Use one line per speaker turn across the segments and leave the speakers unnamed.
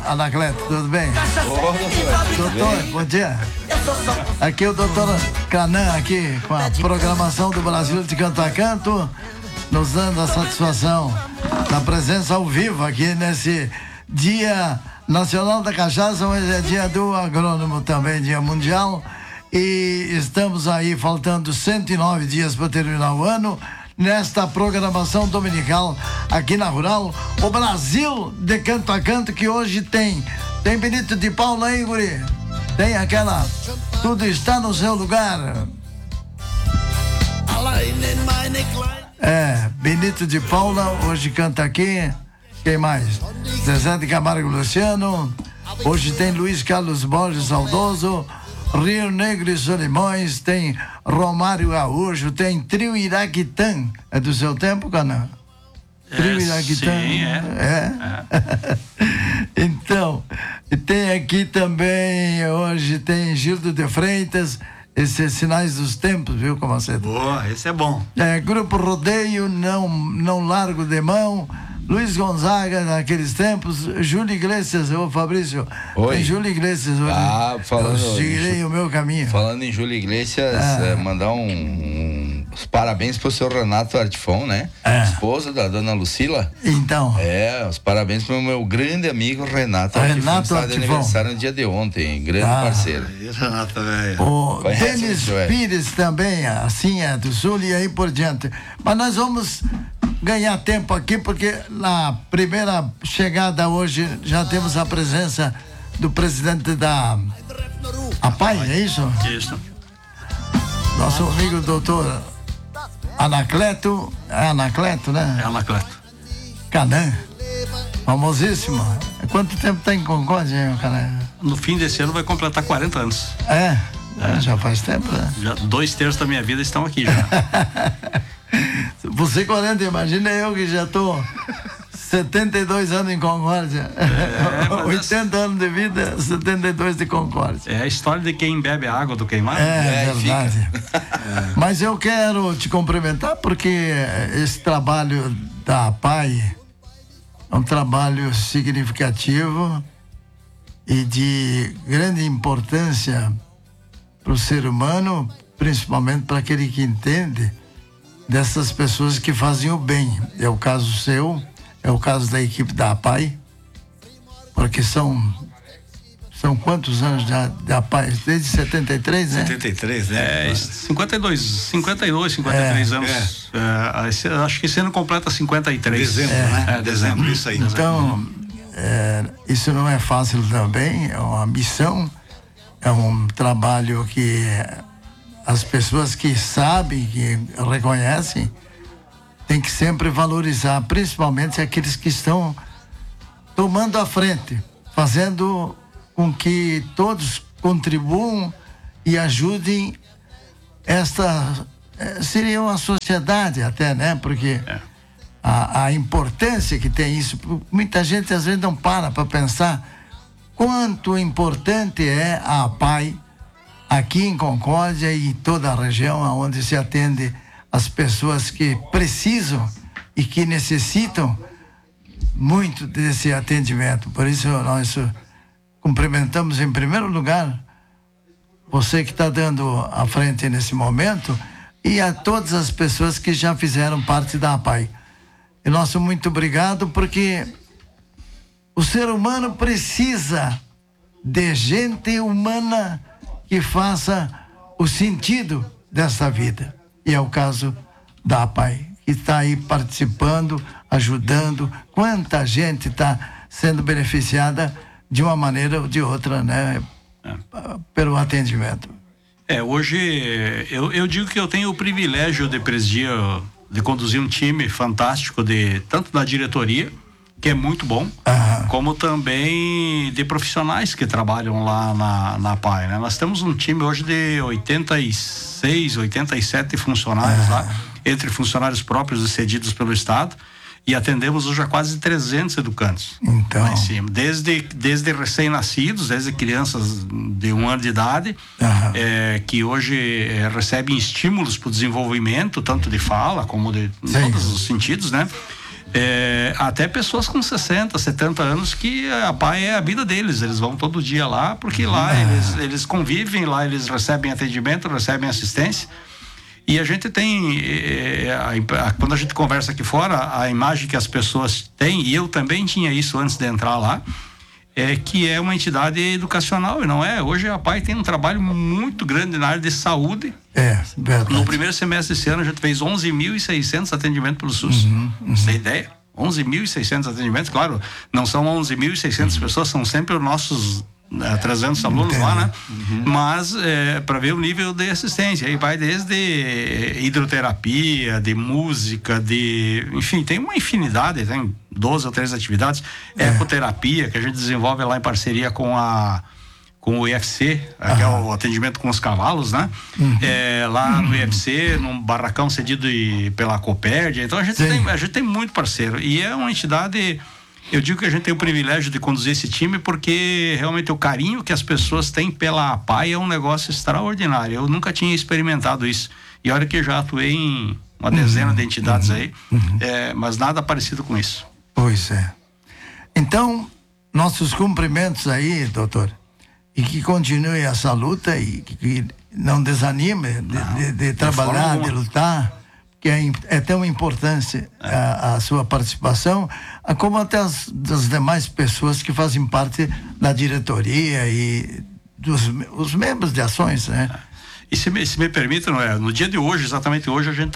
Anacleto, tudo bem? Doutor, bom dia. Aqui é o doutor Canan, aqui com a programação do Brasil de Canto a Canto, nos dando a satisfação da presença ao vivo aqui nesse Dia Nacional da Cachaça, mas é dia do agrônomo também, dia mundial. E estamos aí faltando 109 dias para terminar o ano, nesta programação dominical aqui na Rural, o Brasil de Canto a Canto, que hoje tem Benito de Paula aí, guri? Tem aquela, tudo está no seu lugar. Benito de Paula hoje canta aqui. Quem mais? Zezé de Camargo Luciano. Hoje tem Luiz Carlos Borges saudoso, Rio Negro e Solimões, tem Romário Gaúcho, tem Trio Iraquitã. É do seu tempo, Canan? Trio Iraquitã?
Sim,
Então, tem aqui também, hoje tem Gildo de Freitas, esses Sinais dos Tempos, viu, Comacedo?
Boa, esse é bom.
Grupo Rodeio, não largo de mão. Luiz Gonzaga, naqueles tempos, Júlio Iglesias, ô Fabrício.
Oi.
Tem Júlio Iglesias hoje.
Falando.
Eu seguirei o meu caminho.
Falando em Júlio Iglesias, mandar os parabéns pro seu Renato Artifon, né? Esposa da dona Lucila.
Então.
Os parabéns pro meu grande amigo Renato Artifon, que está de aniversário no dia de ontem, grande parceiro.
Renato, velho.
O Denis Pires também, assim é do Sul e aí por diante. Mas nós vamos ganhar tempo aqui, porque na primeira chegada hoje já temos a presença do presidente da APAI, é isso?
Isso.
Nosso amigo doutor Anacleto, Anacleto, né?
É Anacleto.
Canan, famosíssimo. Quanto tempo tem em Concórdia, hein, Canan?
No fim desse ano vai completar 40 anos.
Já faz tempo, né?
Já 2/3 da minha vida estão aqui já.
Você 40, imagina eu que já tô 72 anos em Concórdia. 80 anos de vida, 72 de Concórdia.
É a história de quem bebe a água do queimado.
É verdade. Mas eu quero te cumprimentar porque esse trabalho da APAI é um trabalho significativo e de grande importância para o ser humano, principalmente para aquele que entende dessas pessoas que fazem o bem. É o caso seu, é o caso da equipe da APAI, porque são quantos anos de APAI? Desde 73, né?
73, né? 53 anos. Acho que esse ano completa 53.
Dezembro, né?
Dezembro, isso aí.
Então, isso não é fácil também, é uma missão, é um trabalho que as pessoas que sabem, que reconhecem, tem que sempre valorizar, principalmente aqueles que estão tomando a frente, fazendo com que todos contribuam e ajudem seria uma sociedade até, né? Porque a importância que tem isso, muita gente às vezes não para pensar quanto importante é a APAI aqui em Concórdia e toda a região onde se atende as pessoas que precisam e que necessitam muito desse atendimento. Por isso nós cumprimentamos em primeiro lugar você que está dando a frente nesse momento e a todas as pessoas que já fizeram parte da APAI. E nosso muito obrigado, porque o ser humano precisa de gente humana que faça o sentido dessa vida. E é o caso da APAI, que está aí participando, ajudando. Quanta gente está sendo beneficiada de uma maneira ou de outra, né? Pelo atendimento.
Hoje eu digo que eu tenho o privilégio de presidir, de conduzir um time fantástico tanto da diretoria, que é muito bom, como também de profissionais que trabalham lá na APAI, né? Nós temos um time hoje de 86, 87 funcionários lá, entre funcionários próprios e cedidos pelo Estado, e atendemos hoje a quase 300 educandos.
Então,
lá em cima, desde recém-nascidos, desde crianças de 1 ano de idade, que hoje recebem estímulos para o desenvolvimento, tanto de fala como de todos os sentidos, né? Até pessoas com 60, 70 anos que a PAI é a vida deles, eles vão todo dia lá, porque lá eles convivem, lá eles recebem atendimento, recebem assistência. E a gente tem, quando a gente conversa aqui fora, a imagem que as pessoas têm, e eu também tinha isso antes de entrar lá, que é uma entidade educacional, e não é? Hoje a PAI tem um trabalho muito grande na área de saúde.
Verdade.
No primeiro semestre desse ano a gente fez 11.600 atendimentos pelo SUS. Você tem ideia? 11.600 atendimentos, claro, não são 11.600 pessoas, são sempre os nossos 300 alunos lá, né? Mas para ver o nível de assistência, aí vai desde hidroterapia, de música, enfim, tem uma infinidade, tem 12 ou 13 atividades, ecoterapia, que a gente desenvolve lá em parceria com o IFC, que é o atendimento com os cavalos, né? Lá no IFC, num barracão cedido pela Copérdia. Então a gente tem muito parceiro, e é uma entidade. Eu digo que a gente tem o privilégio de conduzir esse time porque realmente o carinho que as pessoas têm pela PAI é um negócio extraordinário. Eu nunca tinha experimentado isso, e olha que já atuei em uma dezena de entidades aí, mas nada parecido com isso.
Pois é. Então, nossos cumprimentos aí, doutor, e que continue essa luta e que não desanime de trabalhar, de lutar, que é tão importante a sua participação, como até das demais pessoas que fazem parte da diretoria e os membros de ações, né?
E se me permite, no dia de hoje, exatamente hoje, a gente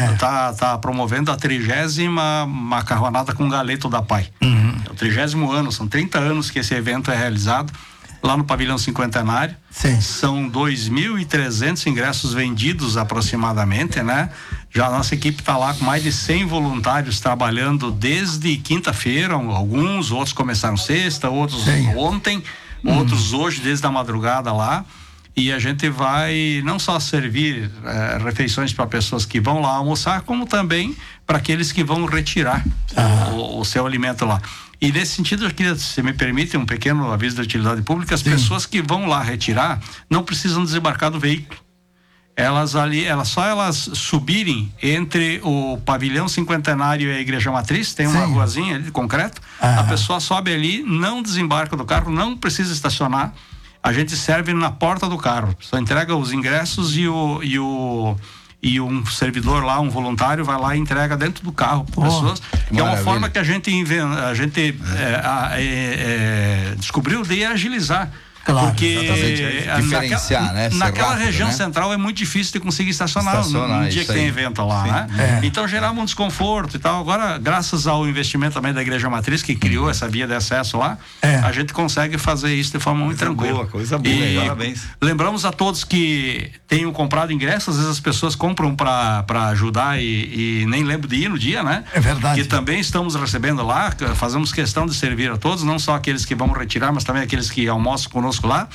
tá promovendo a 30ª macarronada com galeto da PAI. É o 30º ano, são 30 anos que esse evento é realizado lá no Pavilhão Cinquentenário.
Sim.
São 2.300 ingressos vendidos aproximadamente, né? Já a nossa equipe está lá com mais de 100 voluntários trabalhando desde quinta-feira, alguns, outros começaram sexta, outros ontem, outros hoje desde a madrugada lá. E a gente vai não só servir refeições para pessoas que vão lá almoçar, como também para aqueles que vão retirar o seu alimento lá. E nesse sentido, eu queria, se me permite, um pequeno aviso de utilidade pública: as pessoas que vão lá retirar não precisam desembarcar do veículo. Elas subirem entre o Pavilhão Cinquentenário e a Igreja Matriz, tem uma ruazinha ali de concreto, a pessoa sobe ali, não desembarca do carro, não precisa estacionar. A gente serve na porta do carro, só entrega os ingressos e um servidor lá, um voluntário, vai lá e entrega dentro do carro para pessoas, que é uma forma que a gente descobriu de agilizar.
Claro,
porque
diferenciar,
naquela
rápido,
região
né?
central é muito difícil de conseguir estacionar no dia que tem evento lá, né? Então gerava um desconforto e tal. Agora, graças ao investimento também da Igreja Matriz, que criou essa via de acesso lá, a gente consegue fazer isso de forma muito tranquila.
Coisa boa, parabéns.
Lembramos a todos que tenham comprado ingressos, às vezes as pessoas compram para ajudar e nem lembro de ir no dia, né?
É verdade.
Que também estamos recebendo lá, fazemos questão de servir a todos, não só aqueles que vão retirar, mas também aqueles que almoçam conosco lá.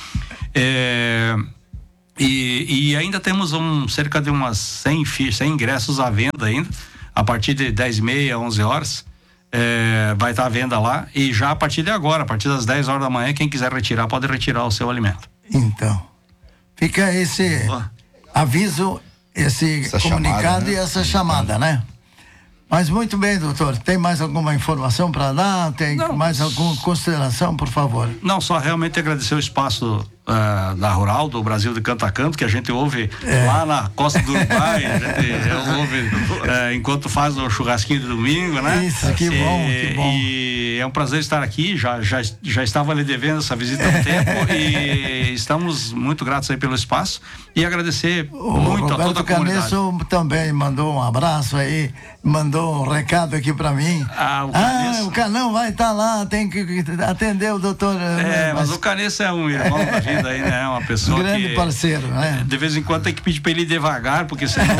E ainda temos cerca de umas 100 ingressos à venda ainda, a partir de 10h30, 11 horas. Vai estar à venda lá, e já a partir de agora, a partir das 10 horas da manhã, quem quiser retirar, pode retirar o seu alimento.
Então, fica esse aviso, esse comunicado chamada, né? E essa chamada, né? Mas muito bem, doutor. Tem mais alguma informação para dar? Tem mais alguma consideração, por favor? Não,
só realmente agradecer o espaço da Rural, do Brasil de Canto a Canto, que a gente ouve lá na costa do Uruguai, a gente ouve enquanto faz o churrasquinho de domingo, né?
Isso, que bom, que bom.
E é um prazer estar aqui, já estava lhe devendo essa visita há um tempo, e estamos muito gratos aí pelo espaço, e agradecer muito a toda a comunidade. O Roberto Canesso também mandou um abraço aí, mandou um recado aqui para mim. O Canão vai estar lá, tem que atender o doutor. Mas o Canesso é um irmão da vida aí, né? Uma pessoa
um grande parceiro, né?
De vez em quando tem que pedir para ele ir devagar, porque senão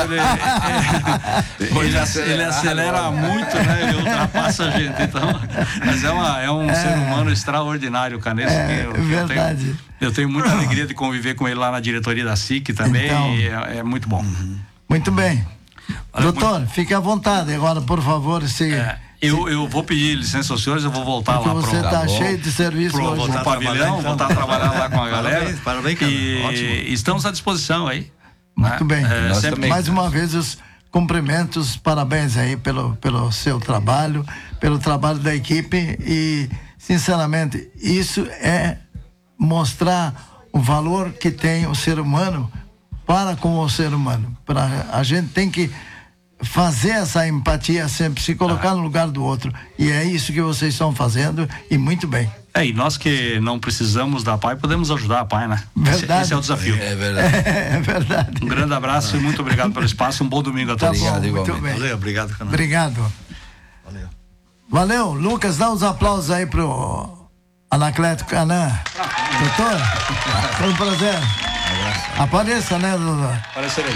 ele acelera muito, né? Ele ultrapassa a gente, então. Mas é um ser humano extraordinário, o Canesso.
Verdade.
Eu tenho muita alegria de conviver com ele lá na diretoria da SIC também, então, e é muito bom.
Muito bem. Doutor, fique à vontade agora, por favor,
eu vou pedir licença aos senhores, eu vou voltar lá
você está cheio de serviço hoje.
Pro pavilhão, voltar a trabalhar lá com a galera.
Parabéns, cara.
E estamos à disposição aí.
Muito bem.
Mais
uma vez, os cumprimentos, parabéns aí pelo seu trabalho, pelo trabalho da equipe e, sinceramente, isso é mostrar o valor que tem o ser humano para com o ser humano. A gente tem que fazer essa empatia sempre, se colocar no lugar do outro, e é isso que vocês estão fazendo, e muito bem.
E nós que não precisamos da PAI, podemos ajudar a PAI, né?
Verdade.
Esse é o desafio.
É verdade.
É verdade.
Um grande abraço e muito obrigado pelo espaço. Um bom domingo a todos.
Tá bom,
Obrigado,
muito
igualmente.
bem.
Valeu, obrigado, Canan.
Obrigado. Valeu. Lucas, dá uns aplausos aí pro Anacleto Canan. Doutor, foi um prazer. Apareça, né, doutor?
Aparecerei.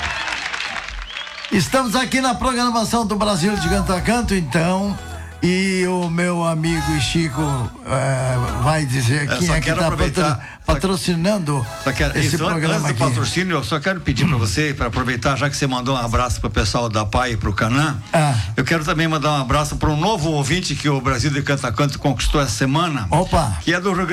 Estamos aqui na programação do Brasil de Canto a Canto, então, e o meu amigo Chico vai dizer quem é que está patrocinando esse programa
antes do
aqui.
patrocínio, eu só quero pedir para você, para aproveitar, já que você mandou um abraço para o pessoal da PAI e para o Canan, eu quero também mandar um abraço para um novo ouvinte que o Brasil de Canto a Canto conquistou essa semana.
Opa!
Que é do Rio Grande